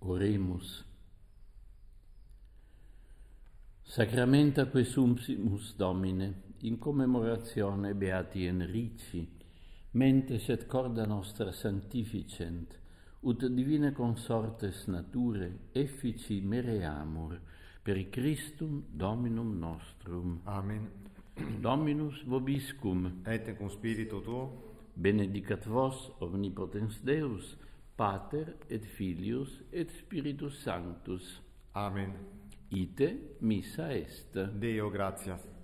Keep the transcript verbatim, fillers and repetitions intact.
Oremus. Sacramenta quesumpsimus Domine, in commemorazione Beati Enrici, mentes et corda nostra sanctificent, ut divine consortes nature effici mereamur, per Christum Dominum nostrum. Amen. Dominus vobiscum, Et cum spiritu tuo, benedicat vos omnipotens Deus, Pater et Filius et Spiritus Sanctus. Amen. Ite missa est. Deo gratias.